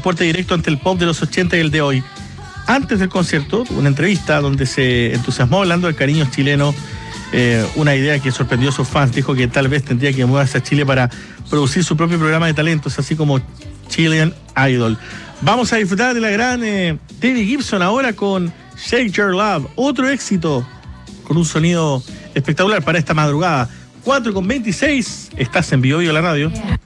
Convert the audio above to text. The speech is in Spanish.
porte directo ante el pop de los 80 y el de hoy. Antes del concierto, tuvo una entrevista donde se entusiasmó hablando del cariño chileno, una idea que sorprendió a sus fans. Dijo que tal vez tendría que mudarse a Chile para producir su propio programa de talentos, así como Chilean Idol. Vamos a disfrutar de la gran Debbie Gibson ahora con Shake Your Love, otro éxito con un sonido espectacular para esta madrugada. 4:26, estás en Vivo Vivo la radio.